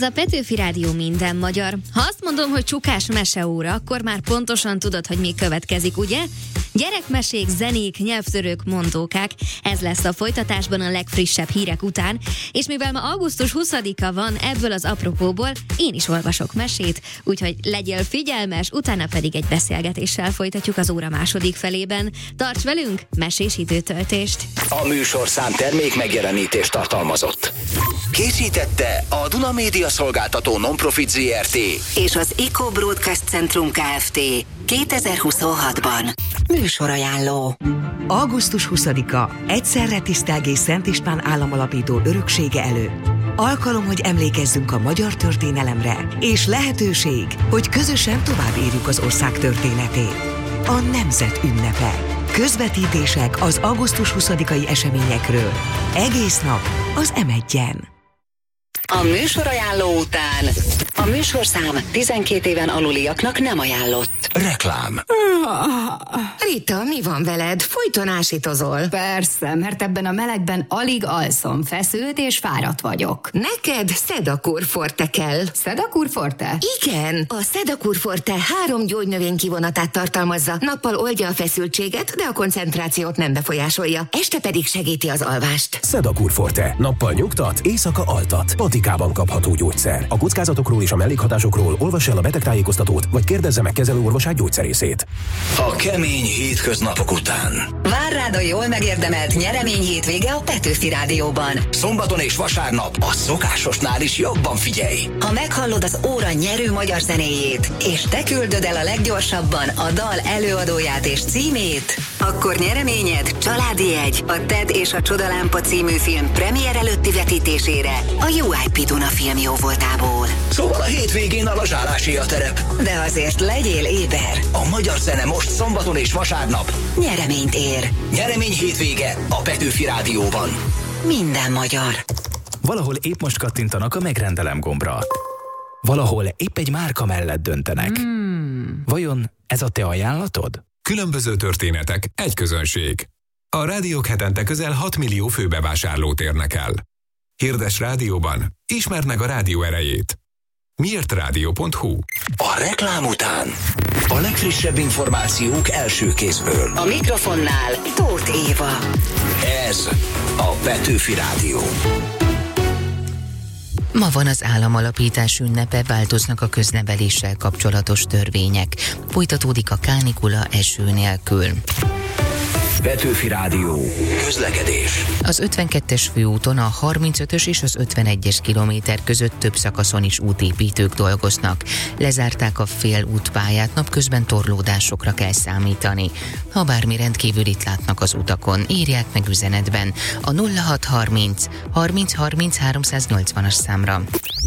Ez a Petőfi Rádió minden magyar. Ha azt mondom, hogy csukás meseóra, akkor már pontosan tudod, hogy mi következik, ugye? Gyerekmesék, zenék, nyelvtörők, mondókák. Ez lesz a folytatásban a legfrissebb hírek után, és mivel ma augusztus 20-a van, ebből az apropóból én is olvasok mesét, úgyhogy legyél figyelmes, utána pedig egy beszélgetéssel folytatjuk az óra második felében. Tarts velünk, mesés időtöltést! A műsorszám termék megjelenítést tartalmazott. Készítette a Duna Média Szolgáltató Non-Profit Zrt. és az Eco Broadcast Centrum Kft. 2026-ban. Műsorajánló. Augusztus 20-a egyszerre tisztelgés Szent István államalapító öröksége előtt. Alkalom, hogy emlékezzünk a magyar történelemre, és lehetőség, hogy közösen tovább írjuk az ország történetét. A nemzet ünnepe. Közvetítések az augusztus 20-ai eseményekről. Egész nap az M1-en. A műsorajánló után a műsorszám 12 éven aluliaknak nem ajánlott. Reklám. Rita, mi van veled? Folyton ásítozol. Persze, mert ebben a melegben alig alszom, feszült és fáradt vagyok. Neked Sedakur Forte kell. Sedakur Forte? Igen, a Sedakur Forte 3 gyógynövény kivonatát tartalmazza. Nappal oldja a feszültséget, de a koncentrációt nem befolyásolja. Este pedig segíti az alvást. Sedakur Forte. Nappal nyugtat, éjszaka altat. Patikában kapható gyógyszer. A kockázatokról és a mellékhatásokról olvassa el a betegtájékoztatót, vagy kérdezze meg kezelőorvosát gyógyszerészét. A kemény hétköznapok után. Vár rád a jól megérdemelt nyeremény hétvége a Petőfi Rádióban. Szombaton és vasárnap a szokásosnál is jobban figyelj. Ha meghallod az óra nyerő magyar zenéjét, és te küldöd el a leggyorsabban a dal előadóját és címét, akkor nyereményed családi jegy a Ted és a Csodalámpa című film premier előtti vetítésére a UIP Duna film jóvoltából. Szóval a hétvégén a lazsálási a terep. De azért legyél éber. A magyar zene most szombaton és vasárnap Nyereményt ér. nyeremény hétvége a Petőfi Rádióban. Minden magyar. Valahol épp most kattintanak a megrendelem gombra. Valahol épp egy márka mellett döntenek. Vajon ez a te ajánlatod? Különböző történetek, egy közönség. A rádiók hetente közel 6 millió főbevásárlót érnek el. Hirdess rádióban, ismerd meg a rádió erejét. Mirtradio.hu. A reklám után a legfrissebb információk első kézből. A mikrofonnál Tóth Éva. Ez a Petőfi Rádió. Ma van az államalapítás ünnepe, változnak a közneveléssel kapcsolatos törvények. Folytatódik a kánikula eső nélkül. Petőfi Rádió. Közlekedés. Az 52-es főúton a 35-ös és az 51-es kilométer között több szakaszon is útépítők dolgoznak. Lezárták a félútpályát, napközben torlódásokra kell számítani. Ha bármi rendkívülit látnak az utakon, írják meg üzenetben a 0630 30 30 380-as számra.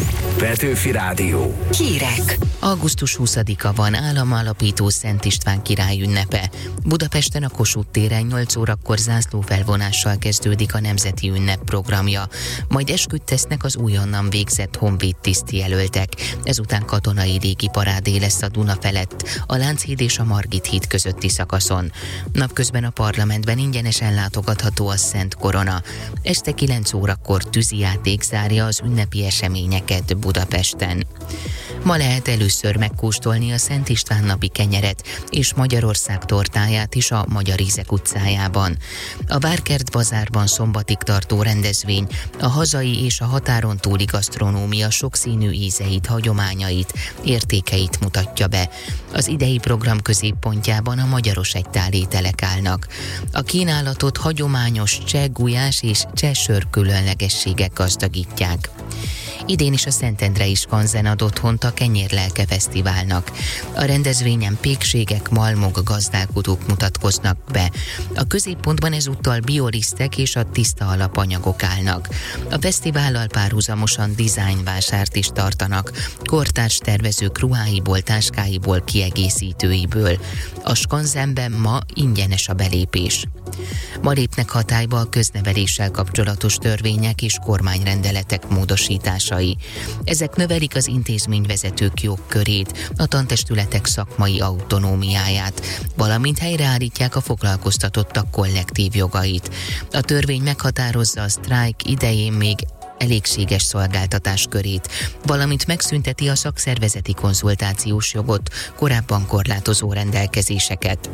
Petőfi Rádió. Hírek. Augusztus 20-a van államalapító Szent István király ünnepe. Budapesten a Kossuth téren 8 órakor zászlófelvonással kezdődik a nemzeti ünnep programja. Majd esküt tesznek az újonnan végzett honvéd tisztjelöltek. Ezután katonai légiparádé lesz a Duna felett, a Lánchíd és a Margit híd közötti szakaszon. Napközben a parlamentben ingyenesen látogatható a Szent Korona. Este 9 órakor tűzijáték zárja az ünnepi eseményeket Budapesten. Ma lehet először megkóstolni a Szent István napi kenyeret és Magyarország tortáját is a Magyar Ízek utcájában. A Várkert bazárban szombatig tartó rendezvény a hazai és a határon túli gasztronómia sokszínű ízeit, hagyományait, értékeit mutatja be. Az idei program középpontjában a magyaros egytál ételek állnak. A kínálatot hagyományos cseh gulyás és cseh sör különlegességek gazdagítják. Idén is a Szentendrei Skanzen ad otthont a Kenyérlelke Fesztiválnak. A rendezvényen pékségek, malmok, gazdálkodók mutatkoznak be. A középpontban ezúttal biolisztek és a tiszta alapanyagok állnak. A fesztivállal párhuzamosan dizájnvásárt is tartanak, kortárs tervezők ruháiból, táskáiból, kiegészítőiből. A Skanzenben ma ingyenes a belépés. Ma lépnek hatályba a közneveléssel kapcsolatos törvények és kormányrendeletek módosításai. Ezek növelik az intézményvezetők jogkörét, a tantestületek szakmai autonómiáját, valamint helyreállítják a foglalkoztatottak kollektív jogait. A törvény meghatározza a sztrájk idején még elégséges szolgáltatás körét, valamint megszünteti a szakszervezeti konzultációs jogot, korábban korlátozó rendelkezéseket.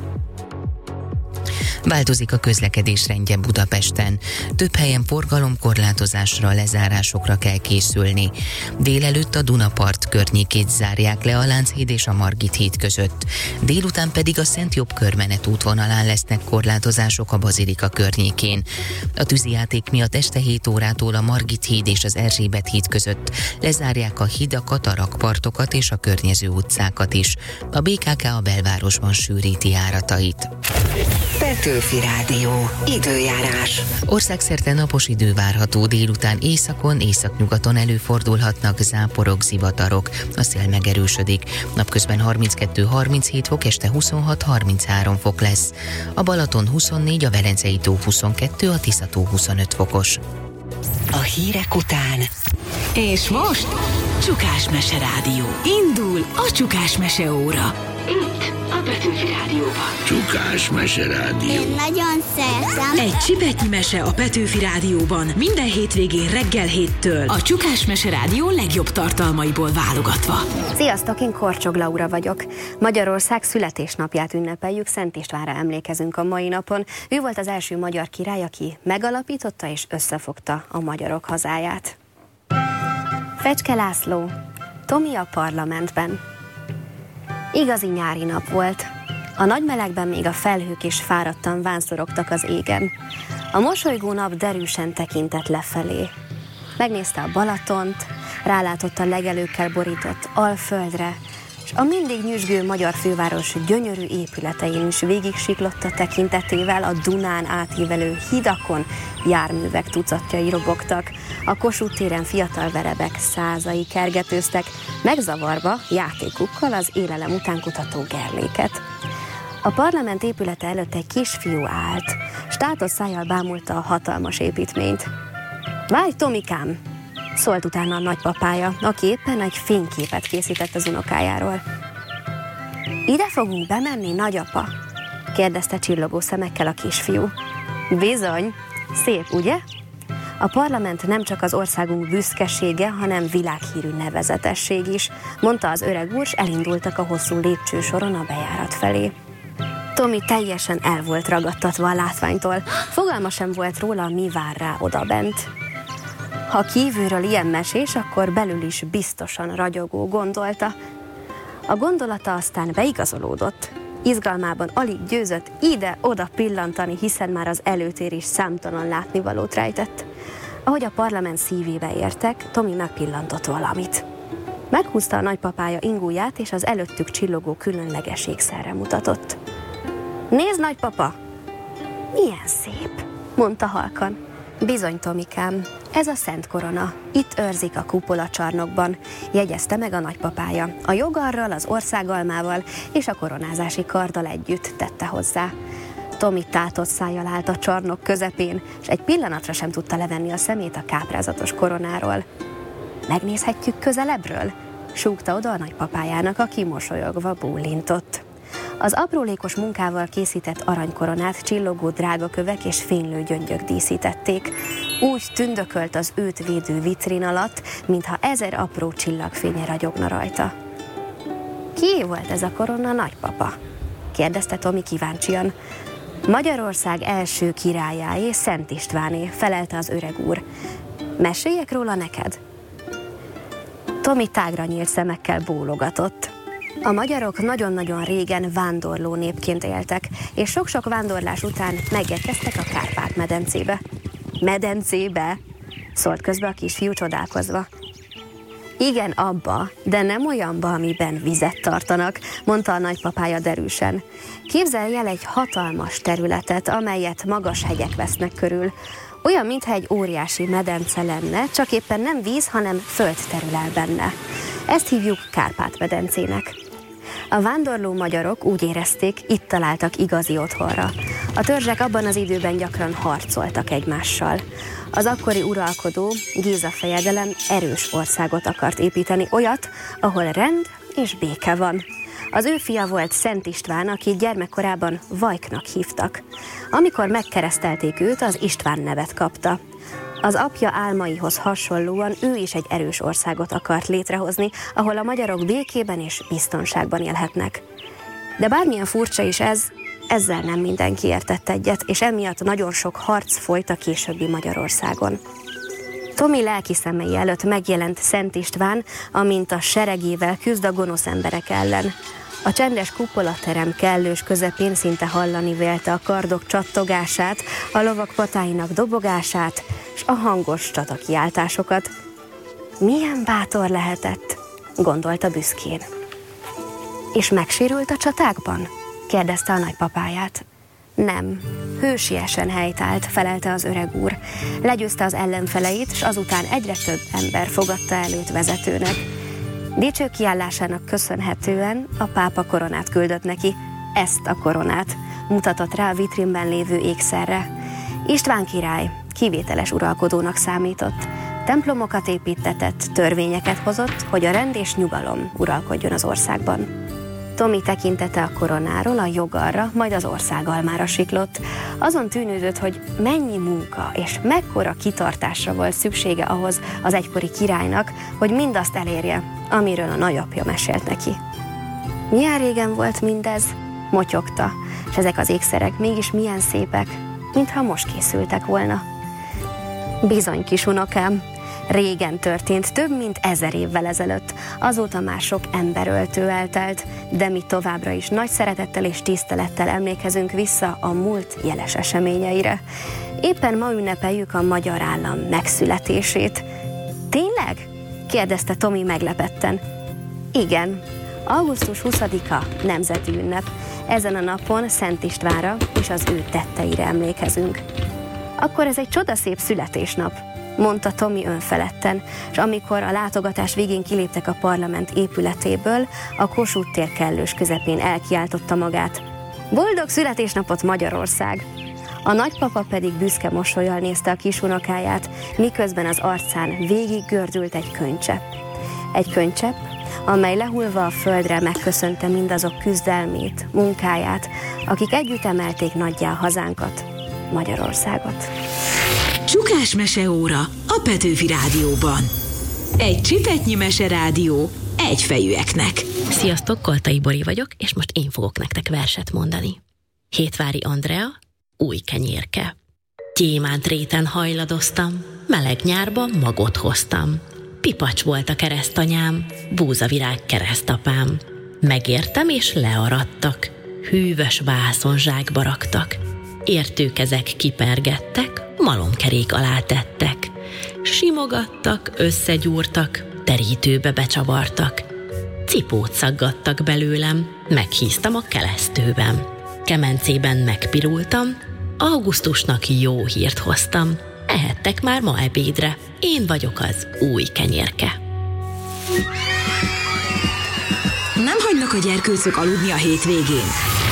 Változik a közlekedés rendje Budapesten. Több helyen forgalomkorlátozásra, lezárásokra kell készülni. Délelőtt a Dunapart környékét zárják le a Lánchíd és a Margit híd között. Délután pedig a Szent Jobb körmenet útvonalán lesznek korlátozások a Bazilika környékén. A tűzijáték miatt este 7 órától a Margit híd és az Erzsébet híd között lezárják a hidakat, a rakpartokat és a környező utcákat is. A BKK a belvárosban sűríti járatait. Petőfi Rádió. Időjárás. Országszerte napos idő várható, délután északon, északnyugaton előfordulhatnak záporok, zivatarok. A szél megerősödik. Napközben 32-37 fok, este 26-33 fok lesz. A Balaton 24, a Velencei tó 22, a Tisza tó 25 fokos. A hírek után. És most Csukás Mese Rádió. Indul a Csukás Mese óra. Itt a Petőfi Rádióban. Csukás Mese Rádió. Én nagyon szeretem. Egy csipetnyi mese a Petőfi Rádióban minden hétvégén reggel 7-től. A Csukás Mese Rádió legjobb tartalmaiból válogatva. Sziasztok, én Korcsog Laura vagyok. Magyarország születésnapját ünnepeljük, Szent Istvánra emlékezünk a mai napon. Ő volt az első magyar király, aki megalapította és összefogta a magyarok hazáját. Fecske László, Tomi a parlamentben. Igazi nyári nap volt. A nagy melegben még a felhők is fáradtan vánszorogtak az égen. A mosolygó nap derűsen tekintett lefelé. Megnézte a Balatont, rálátott a legelőkkel borított Alföldre, és a mindig nyüzsgő magyar főváros gyönyörű épületein is végig siklott a tekintetével, a Dunán átívelő hidakon járművek tucatjai robogtak, a Kossuth téren fiatal verebek százai kergetőztek, megzavarva játékukkal az élelem után kutató gerléket. A parlament épülete előtt egy kisfiú állt, s tátott szájjal bámulta a hatalmas építményt. Várj, Tomikám! Szólt utána a nagypapája, aki éppen egy fényképet készített az unokájáról. Ide fogunk bemenni, nagyapa? Kérdezte csillogó szemekkel a kisfiú. Bizony, szép, ugye? A parlament nem csak az országunk büszkesége, hanem világhírű nevezetesség is, mondta az öreg úr, s elindultak a hosszú lépcsősoron a bejárat felé. Tomi teljesen el volt ragadtatva a látványtól. Fogalma sem volt róla, mi vár rá odabent. Ha kívülről ilyen mesés, akkor belül is biztosan ragyogó, gondolta. A gondolata aztán beigazolódott. Izgalmában alig győzött ide-oda pillantani, hiszen már az előtér is számtalan látnivalót rejtett. Ahogy a parlament szívébe értek, Tomi megpillantott valamit. Meghúzta a nagypapája ingúját, és az előttük csillogó különleges ékszerre mutatott. Nézd, nagypapa! Milyen szép, mondta halkan. Bizony, Tomikám, ez a Szent Korona. Itt őrzik a kupola csarnokban, jegyezte meg a nagypapája. A jogarral, az országalmával és a koronázási karddal együtt tette hozzá. Tomi tátott szájjal állt a csarnok közepén, és egy pillanatra sem tudta levenni a szemét a káprázatos koronáról. Megnézhetjük közelebbről? Súgta oda a nagypapájának, aki mosolyogva bólintott. Az aprólékos munkával készített aranykoronát csillogó drágakövek és fénylő gyöngyök díszítették. Úgy tündökölt az őt védő vitrin alatt, mintha 1000 apró csillagfénye ragyogna rajta. Ki volt ez a korona, nagypapa? Kérdezte Tomi kíváncsian. Magyarország első királyáé, Szent Istváné, felelte az öreg úr. Meséljek róla neked? Tomi tágra nyílt szemekkel bólogatott. A magyarok nagyon-nagyon régen vándorló népként éltek, és sok-sok vándorlás után megérkeztek a Kárpát-medencébe. Medencébe? Szólt közbe a kisfiú csodálkozva. Igen, abba, de nem olyanba, amiben vizet tartanak, mondta a nagypapája derűsen. Képzelj el egy hatalmas területet, amelyet magas hegyek vesznek körül. Olyan, mintha egy óriási medence lenne, csak éppen nem víz, hanem föld terül el benne. Ezt hívjuk Kárpát-medencének. A vándorló magyarok úgy érezték, itt találtak igazi otthonra. A törzsek abban az időben gyakran harcoltak egymással. Az akkori uralkodó, Géza fejedelem erős országot akart építeni, olyat, ahol rend és béke van. Az ő fia volt Szent István, akit gyermekkorában Vajknak hívtak. Amikor megkeresztelték őt, az István nevet kapta. Az apja álmaihoz hasonlóan ő is egy erős országot akart létrehozni, ahol a magyarok békében és biztonságban élhetnek. De bármilyen furcsa is ez, ezzel nem mindenki értett egyet, és emiatt nagyon sok harc folyt a későbbi Magyarországon. Tomi lelki szemei előtt megjelent Szent István, amint a seregével küzd a gonosz emberek ellen. A csendes kupolaterem kellős közepén szinte hallani vélte a kardok csattogását, a lovak patáinak dobogását, és a hangos csatakiáltásokat. Milyen bátor lehetett, gondolta büszkén. És megsérült a csatákban? Kérdezte a nagypapáját. Nem, hősiesen helytált, felelte az öreg úr. Legyőzte az ellenfeleit, és azután egyre több ember fogadta el őt vezetőnek. Dicső kiállásának köszönhetően a pápa koronát küldött neki. Ezt a koronát mutatott rá a vitrínben lévő ékszerre. István király kivételes uralkodónak számított. Templomokat építtetett, törvényeket hozott, hogy a rend és nyugalom uralkodjon az országban. Tomi tekintete a koronáról a jogalra, majd az országalmára siklott. Azon tűnődött, hogy mennyi munka és mekkora kitartásra volt szüksége ahhoz az egykori királynak, hogy mindazt elérje, amiről a nagyapja mesélt neki. Milyen régen volt mindez? Motyogta, és ezek az ékszerek mégis milyen szépek, mintha most készültek volna. Bizony, kisunokám, régen történt, több mint 1000 évvel ezelőtt. Azóta már sok emberöltő eltelt, de mi továbbra is nagy szeretettel és tisztelettel emlékezünk vissza a múlt jeles eseményeire. Éppen ma ünnepeljük a magyar állam megszületését. Tényleg? Kérdezte Tomi meglepetten. Igen, augusztus 20-a nemzeti ünnep. Ezen a napon Szent Istvánra és az ő tetteire emlékezünk. Akkor ez egy csodaszép születésnap, mondta Tomi önfeledten, és amikor a látogatás végén kiléptek a parlament épületéből, a Kossuth tér kellős közepén elkiáltotta magát. Boldog születésnapot, Magyarország! A nagypapa pedig büszke mosollyal nézte a kisunokáját, miközben az arcán végig gördült egy könycsepp. Egy könycsepp, amely lehulva a földre megköszönte mindazok küzdelmét, munkáját, akik együtt emelték nagyjá hazánkat, Magyarországot. Csukás meseóra a Petőfi Rádióban. Egy csipetnyi meserádió egyfejűeknek. Sziasztok, Koltai Bori vagyok, és most én fogok nektek verset mondani. Hétvári Andrea, Új kenyérke. Gyémánt réten hajladoztam, meleg nyárban magot hoztam. Pipacs volt a keresztanyám, búzavirág keresztapám. Megértem és learadtak, hűvös vászonzsákba raktak. Értőkezek kipergettek, malomkerék alá tettek. Simogattak, összegyúrtak, terítőbe becsavartak. Cipót szaggattak belőlem, meghíztam a kelesztőben. Kemencében megpirultam, augusztusnak jó hírt hoztam. Ehettek már ma ebédre, én vagyok az új kenyérke. Nem hagynak a gyerkőcök aludni a hétvégén.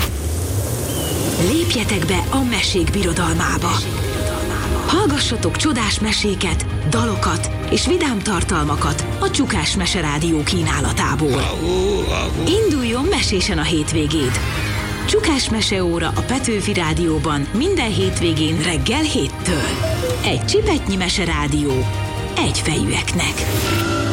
Lépjetek be a mesék birodalmába. Hallgassatok csodás meséket, dalokat és vidám tartalmakat a Csukás Meserádió kínálatából. Induljon mesésen a hétvégéd! Csukás meseóra a Petőfi Rádióban minden hétvégén reggel 7-től. Egy csipetnyi meserádió egyfejűeknek.